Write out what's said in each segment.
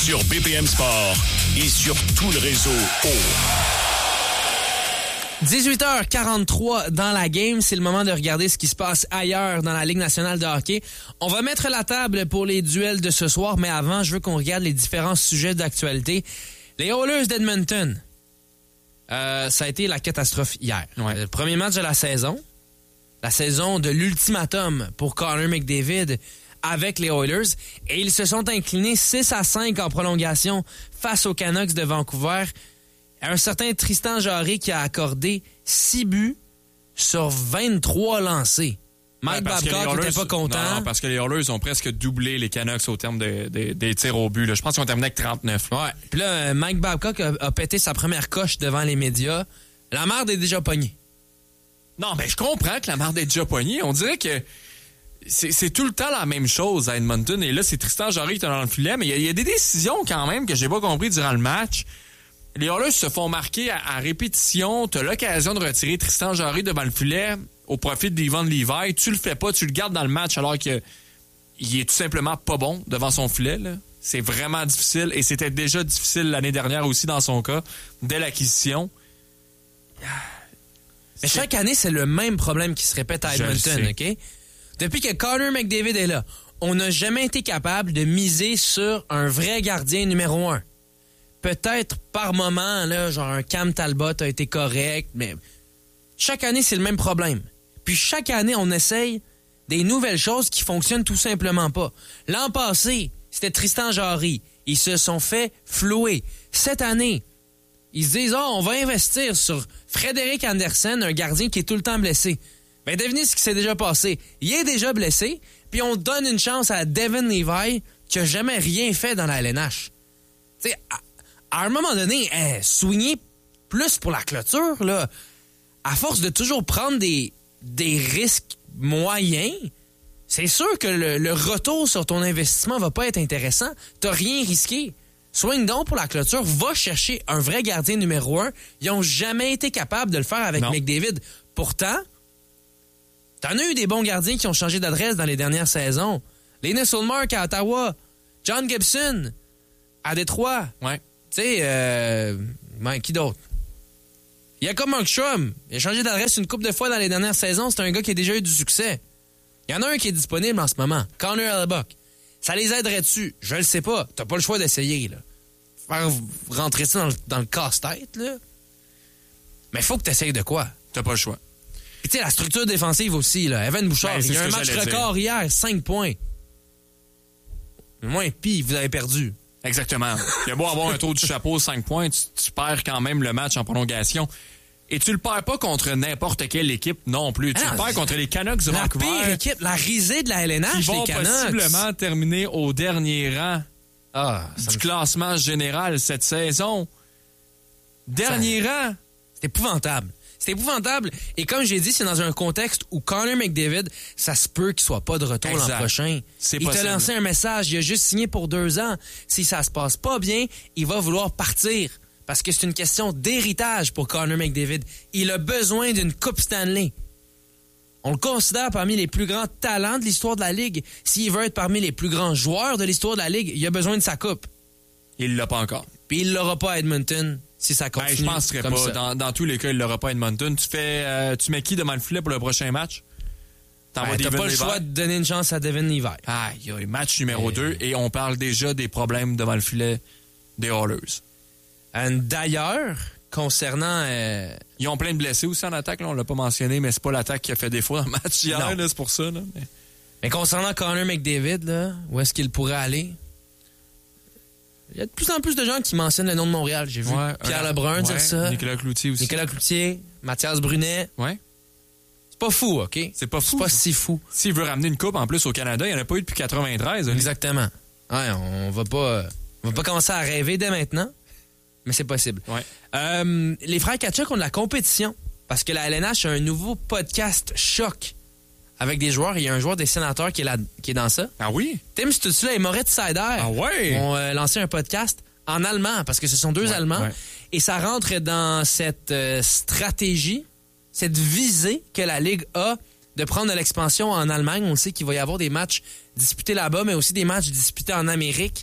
sur BPM Sport et sur tout le réseau 18h43 dans la game, c'est le moment de regarder ce qui se passe ailleurs dans la Ligue nationale de hockey. On va mettre la table pour les duels de ce soir, mais avant, je veux qu'on regarde les différents sujets d'actualité. Les Oilers d'Edmonton, ça a été la catastrophe hier. Ouais. Le premier match de la saison de l'ultimatum pour Connor McDavid avec les Oilers, et ils se sont inclinés 6-5 en prolongation face aux Canucks de Vancouver. Un certain Tristan Jarry qui a accordé 6 buts sur 23 lancés. Mike Babcock n'était pas content. Non, parce que les Oilers ont presque doublé les Canucks au terme des tirs au but. Là. Je pense qu'ils ont terminé avec 39. Ouais. Puis là, Mike Babcock a pété sa première coche devant les médias. La merde est déjà pognée. Non, mais je comprends que la merde est déjà pognée. On dirait que c'est tout le temps la même chose à Edmonton. Et là, c'est Tristan Jarry qui est dans le filet. Mais il y a des décisions quand même que j'ai pas compris durant le match. Les Oilers se font marquer à répétition. Tu as l'occasion de retirer Tristan Jarry devant le filet au profit d'Ivan Levi. Tu le fais pas, tu le gardes dans le match alors qu'il est tout simplement pas bon devant son filet. Là. C'est vraiment difficile et c'était déjà difficile l'année dernière aussi dans son cas, dès l'acquisition. Mais chaque année, c'est le même problème qui se répète à Edmonton, OK? Depuis que Connor McDavid est là, on n'a jamais été capable de miser sur un vrai gardien numéro 1. Peut-être par moment, là, genre un Cam Talbot a été correct, mais chaque année, c'est le même problème. Puis chaque année, on essaye des nouvelles choses qui fonctionnent tout simplement pas. L'an passé, c'était Tristan Jarry. Ils se sont fait flouer. Cette année, ils se disent « on va investir sur Frédéric Andersen, un gardien qui est tout le temps blessé. » Ben, devinez ce qui s'est déjà passé. Il est déjà blessé, puis on donne une chance à Devin Levi qui a jamais rien fait dans la LNH. Tu sais, à un moment donné, soigner plus pour la clôture, là, à force de toujours prendre des risques moyens, c'est sûr que le retour sur ton investissement va pas être intéressant. T'as rien risqué. Soigne donc pour la clôture, va chercher un vrai gardien numéro 1. Ils ont jamais été capables de le faire avec McDavid. Pourtant, t'en as eu des bons gardiens qui ont changé d'adresse dans les dernières saisons. Linus Ullmark à Ottawa, John Gibson à Détroit. Ouais. Tu sais, qui d'autre? Il y a comme Markstrom. Il a changé d'adresse une couple de fois dans les dernières saisons. C'est un gars qui a déjà eu du succès. Il y en a un qui est disponible en ce moment. Connor Hellebuyck. Ça les aiderait dessus? Je le sais pas. T'as pas le choix d'essayer, là. Faire rentrer ça dans le casse-tête, là. Mais faut que t'essayes de quoi? T'as pas le choix. Et tu sais, la structure défensive aussi, là. Evan Bouchard, il y a un match record hier, 5 points. Moins pire, vous avez perdu. Exactement. Il y a beau avoir un tour du chapeau, 5 points, tu perds quand même le match en prolongation. Et tu le perds pas contre n'importe quelle équipe non plus. Tu le perds contre les Canucks de Vancouver. La pire équipe, la risée de la LNH, qui vont les Canucks. possiblement terminer au dernier rang du classement général cette saison. Dernier rang. C'est épouvantable. C'est épouvantable. Et comme j'ai dit, c'est dans un contexte où Connor McDavid, ça se peut qu'il soit pas de retour l'an prochain. C'est il t'a lancé un message. Il a juste signé pour 2 ans. Si ça se passe pas bien, il va vouloir partir. Parce que c'est une question d'héritage pour Connor McDavid. Il a besoin d'une Coupe Stanley. On le considère parmi les plus grands talents de l'histoire de la Ligue. S'il veut être parmi les plus grands joueurs de l'histoire de la Ligue, il a besoin de sa coupe. Il l'a pas encore. Puis il l'aura pas à Edmonton si ça continue. Je penserais comme pas. ça. Dans tous les cas, il l'aura pas à Edmonton. Tu mets qui devant le filet pour le prochain match? T'as pas le choix de donner une chance à Devin Levi. Il y a le match numéro 2 et on parle déjà des problèmes devant le filet des Oilers. D'ailleurs, concernant... Ils ont plein de blessés aussi en attaque, là, on l'a pas mentionné, mais c'est pas l'attaque qui a fait défaut dans le match hier, là, c'est pour ça. Là, mais concernant Connor McDavid, là, où est-ce qu'il pourrait aller? Il y a de plus en plus de gens qui mentionnent le nom de Montréal. J'ai vu Pierre Lebrun dire ça. Nicolas Cloutier aussi. Nicolas Cloutier, Mathias Brunet. Ouais. C'est pas fou, OK? C'est pas fou. C'est pas si fou. S'il veut ramener une coupe en plus au Canada, il n'y en a pas eu depuis 93. Exactement. Ouais, on va pas commencer à rêver dès maintenant, mais c'est possible. Ouais. Les frères Tkachuk ont de la compétition parce que la LNH a un nouveau podcast choc avec des joueurs. Il y a un joueur des Sénateurs qui est dans ça. Ah oui? Tim Stutzla et Moritz Seider ont lancé un podcast en allemand parce que ce sont 2 Allemands. Ouais. Et ça rentre dans cette stratégie, cette visée que la Ligue a de prendre de l'expansion en Allemagne. On sait qu'il va y avoir des matchs disputés là-bas, mais aussi des matchs disputés en Amérique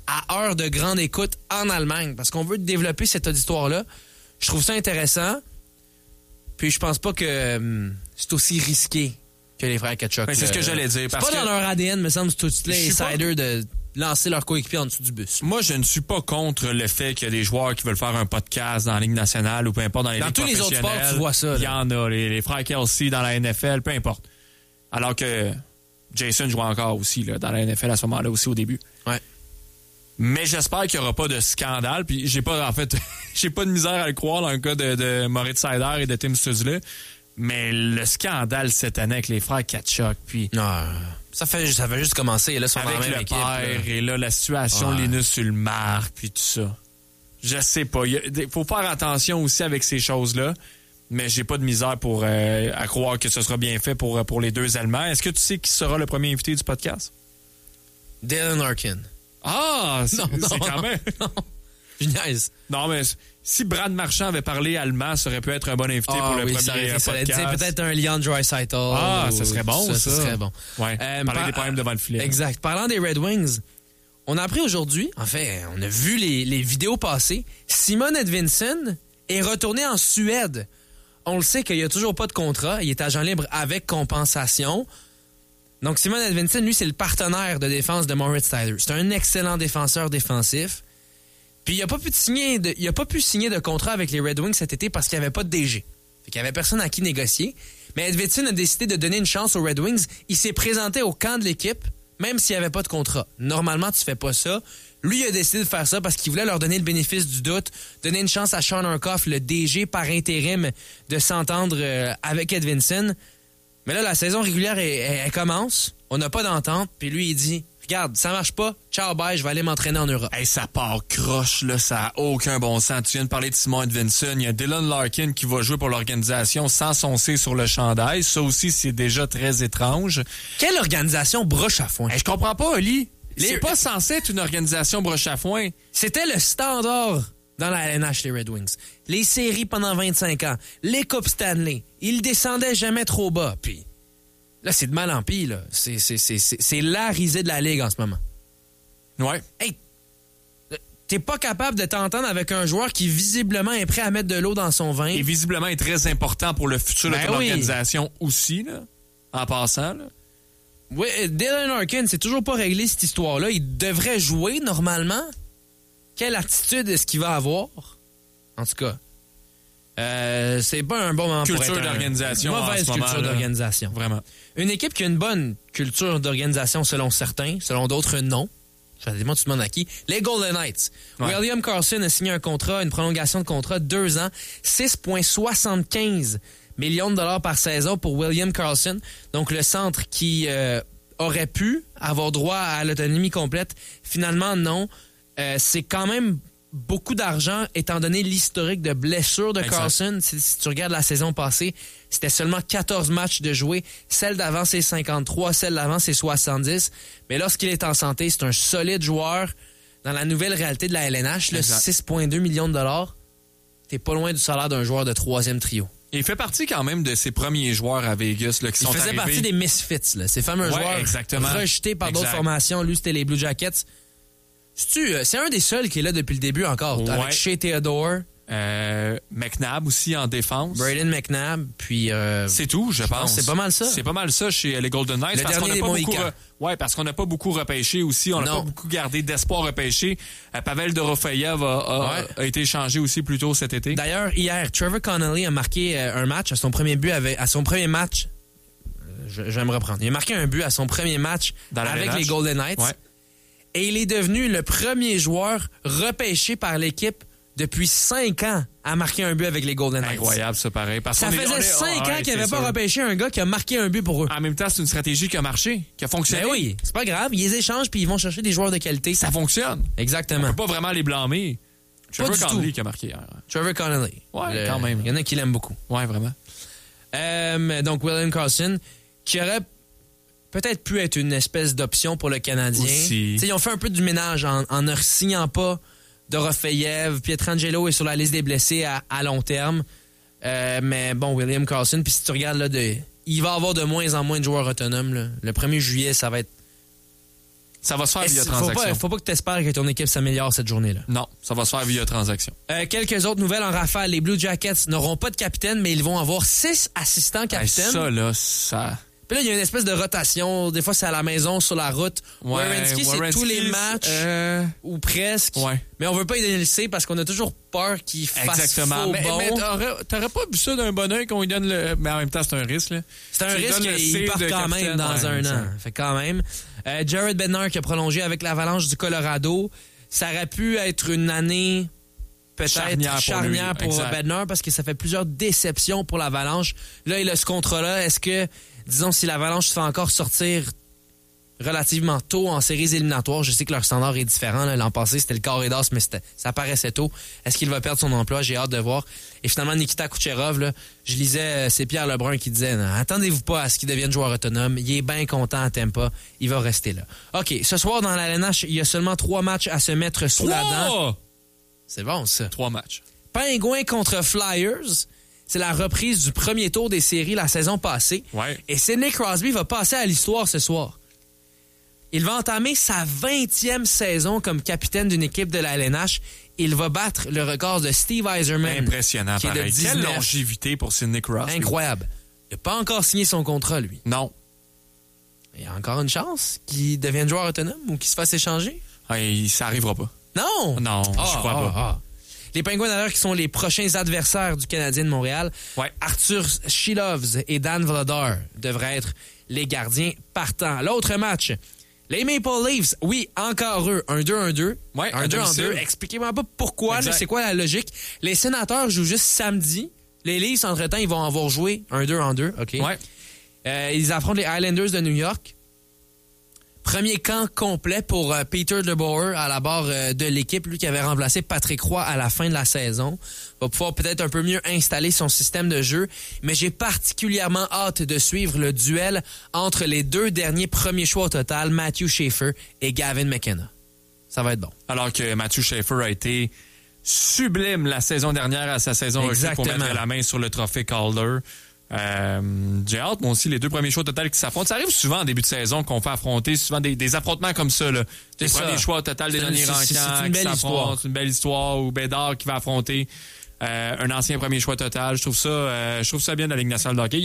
à heure de grande écoute en Allemagne parce qu'on veut développer cette auditoire-là. Je trouve ça intéressant. Puis je pense pas que c'est aussi risqué que les frères Tkachuk. C'est ce que j'allais dire. C'est pas dans leur ADN, me semble, tout les insiders de lancer leur coéquipier en dessous du bus. Moi, je ne suis pas contre le fait qu'il y a des joueurs qui veulent faire un podcast dans la Ligue nationale ou peu importe dans les ligues professionnelles. Dans tous les autres sports, tu vois ça. Il y en a. Les frères Kelsey dans la NFL, peu importe. Alors que Jason jouait encore aussi là, dans la NFL à ce moment-là aussi au début. Ouais. Mais j'espère qu'il n'y aura pas de scandale. Puis j'ai pas de misère à le croire dans le cas de Moritz Seider et de Tim Stützle. Mais le scandale cette année avec les frères Tkachuk, puis ça fait juste commencer. Là, sont avec dans la même le équipe, père, là. et là, la situation Linus sur le marque, puis tout ça. Je sais pas. Il faut faire attention aussi avec ces choses-là. Mais j'ai pas de misère à croire que ce sera bien fait pour les deux Allemands. Est-ce que tu sais qui sera le premier invité du podcast? Dylan Larkin. Ah! C'est quand même... Non. Je niaise. Non, mais si Brad Marchand avait parlé allemand, ça aurait pu être un bon invité pour le premier podcast. Peut-être un Leon Draisaitl. Ah, ça serait bon, ça. Ça serait bon. Ouais, parler des problèmes devant le filet. Exact. Parlant des Red Wings, on a appris aujourd'hui, en fait, on a vu les vidéos passer, Simon Edvinsson est retourné en Suède. On le sait qu'il n'y a toujours pas de contrat. Il est agent libre avec compensation. Donc, Simon Edvinsson, lui, c'est le partenaire de défense de Moritz Seider. C'est un excellent défenseur défensif. Puis, il n'a pas pu signer de contrat avec les Red Wings cet été parce qu'il n'y avait pas de DG. Fait qu'il n'y avait personne à qui négocier. Mais Edvinsson a décidé de donner une chance aux Red Wings. Il s'est présenté au camp de l'équipe, même s'il n'y avait pas de contrat. Normalement, tu fais pas ça. Lui, il a décidé de faire ça parce qu'il voulait leur donner le bénéfice du doute, donner une chance à Sean Urquhart, le DG par intérim, de s'entendre avec Edvinsson. Mais là, la saison régulière, elle commence. On n'a pas d'entente. Puis lui, il dit, regarde, ça marche pas. Ciao, bye, je vais aller m'entraîner en Europe. Hey, ça part croche, là. Ça n'a aucun bon sens. Tu viens de parler de Simon Edvinsson. Il y a Dylan Larkin qui va jouer pour l'organisation sans son C sur le chandail. Ça aussi, c'est déjà très étrange. Quelle organisation broche à foin? Hey, je comprends pas, Oli. C'est pas censé être une organisation broche à foin. C'était le standard dans la LNH, les Red Wings. Les séries pendant 25 ans, les Coupes Stanley, ils descendaient jamais trop bas. Puis là, c'est de mal en pis, là. C'est la risée de la Ligue en ce moment. Ouais. Hey, t'es pas capable de t'entendre avec un joueur qui visiblement est prêt à mettre de l'eau dans son vin. Et visiblement est très important pour le futur de l'organisation aussi, là. En passant, là. Oui, Dylan Larkin, c'est toujours pas réglé cette histoire-là. Il devrait jouer normalement. Quelle attitude est-ce qu'il va avoir? En tout cas, c'est pas un bon moment pour être d'organisation. Mauvaise culture d'organisation. Vraiment. Une équipe qui a une bonne culture d'organisation selon certains, selon d'autres non. Ça dépend, tu demandes à qui. Les Golden Knights. Ouais. William Karlsson a signé un contrat, une prolongation de contrat de 2 ans, 6,75 millions de dollars par saison pour William Karlsson. Donc, le centre qui aurait pu avoir droit à l'autonomie complète, finalement, non. C'est quand même beaucoup d'argent, étant donné l'historique de blessure de Karlsson. Si tu regardes la saison passée, c'était seulement 14 matchs de jouer. Celle d'avant, c'est 53. Celle d'avant, c'est 70. Mais lorsqu'il est en santé, c'est un solide joueur. Dans la nouvelle réalité de la LNH, 6,2 millions de dollars, t'es pas loin du salaire d'un joueur de 3e trio. Il fait partie quand même de ses premiers joueurs à Vegas là, qui sont arrivés. Il faisait partie des misfits, là, ces fameux joueurs rejetés par d'autres formations. Lui, c'était les Blue Jackets. C'est un des seuls qui est là depuis le début encore, avec Shea Theodore. McNabb aussi en défense. Braden McNabb, puis... c'est tout, je pense. C'est pas mal ça. C'est pas mal ça chez les Golden Knights. Parce qu'on n'a pas beaucoup repêché aussi. On n'a pas beaucoup gardé d'espoir repêché. Pavel Dorofeyev a été échangé aussi plus tôt cet été. D'ailleurs, hier, Trevor Connolly a marqué un match à son premier but à son premier match. Je vais me reprendre. Il a marqué un but à son premier match avec les Golden Knights. Ouais. Et il est devenu le premier joueur repêché par l'équipe depuis 5 ans à marquer un but avec les Golden Knights. Incroyable, ça, pareil. Ça faisait 5 ans qu'il n'avait pas repêché un gars qui a marqué un but pour eux. En même temps, c'est une stratégie qui a marché, qui a fonctionné. Ben oui, c'est pas grave. Ils les échangent puis ils vont chercher des joueurs de qualité. Ça fonctionne. Exactement. On peut pas vraiment les blâmer. Trevor Connolly qui a marqué hier. Trevor Connolly. Ouais, quand même. Il y en a qui l'aiment beaucoup. Ouais, vraiment. Donc, William Karlsson, qui aurait peut-être pu être une espèce d'option pour le Canadien. Ils ont fait un peu du ménage en ne signant pas Dorofeyev. Pietrangelo est sur la liste des blessés à long terme. Mais bon, William Karlsson, puis si tu regardes, là, il va y avoir de moins en moins de joueurs autonomes. Là. Le 1er juillet, ça va être Ça va se faire via transaction. Faut pas que tu espères que ton équipe s'améliore cette journée-là. Non, ça va se faire via transaction. Quelques autres nouvelles en rafale. Les Blue Jackets n'auront pas de capitaine, mais ils vont avoir 6 assistants capitaines. Ça, là, ça... Puis là, il y a une espèce de rotation. Des fois, c'est à la maison, sur la route. Werenski, c'est tous les matchs, ou presque. Ouais. Mais on veut pas y donner le C parce qu'on a toujours peur qu'il fasse faux bon. Mais t'aurais pas vu ça d'un bon oeil qu'on lui donne le... Mais en même temps, c'est un risque, là. C'est un risque qu'il parte quand même dans un an. Fait quand même. Jared Bednar qui a prolongé avec l'Avalanche du Colorado. Ça aurait pu être une année... peut-être charnière pour Bednar parce que ça fait plusieurs déceptions pour l'Avalanche. Là, il a ce contrat-là. Est-ce que, disons, si l'Avalanche se fait encore sortir relativement tôt en séries éliminatoires, je sais que leur standard est différent. Là. L'an passé, c'était le carré d'as, mais ça paraissait tôt. Est-ce qu'il va perdre son emploi? J'ai hâte de voir. Et finalement, Nikita Kucherov, là, je lisais, c'est Pierre Lebrun qui disait, attendez-vous pas à ce qu'il devienne joueur autonome. Il est bien content à Tampa. Il va rester là. OK, ce soir, dans la LNH, il y a seulement 3 matchs à se mettre sous la dent. C'est bon, ça. 3 matchs. Pingouins contre Flyers. C'est la reprise du premier tour des séries la saison passée. Ouais. Et Sidney Crosby va passer à l'histoire ce soir. Il va entamer sa 20e saison comme capitaine d'une équipe de la LNH. Il va battre le record de Steve Yzerman. Impressionnant, qui est pareil. de 19. Quelle longévité pour Sidney Crosby. Incroyable. Il n'a pas encore signé son contrat, lui. Non. Il y a encore une chance qu'il devienne joueur autonome ou qu'il se fasse échanger. Ça arrivera pas. Non! Non, je crois pas. Les Pingouins, d'ailleurs, qui sont les prochains adversaires du Canadien de Montréal, Arthur Shilovs et Dan Vladar devraient être les gardiens partants. L'autre match, les Maple Leafs, oui, encore eux, 1-2-1-2. Ouais, 1-2-1-2. Expliquez-moi pas pourquoi, là, c'est quoi la logique. Les Sénateurs jouent juste samedi. Les Leafs, entre-temps, ils vont avoir joué 1-2-1-2. OK. Ouais. Ils affrontent les Islanders de New York. Premier camp complet pour Peter DeBoer à la barre de l'équipe, lui qui avait remplacé Patrick Roy à la fin de la saison. Va pouvoir peut-être un peu mieux installer son système de jeu, mais j'ai particulièrement hâte de suivre le duel entre les 2 derniers premiers choix au total, Matthew Schaefer et Gavin McKenna. Ça va être bon. Alors que Matthew Schaefer a été sublime la saison dernière à sa saison rookie pour mettre la main sur le trophée Calder. J'ai hâte, moi aussi, les 2 premiers choix total qui s'affrontent. Ça arrive souvent en début de saison qu'on fait affronter souvent des affrontements comme ça. Là. Les premiers choix total des derniers rankings qui s'affrontent. C'est une belle histoire. Ou Bédard qui va affronter un ancien premier choix total. Je trouve ça bien dans la Ligue nationale de hockey.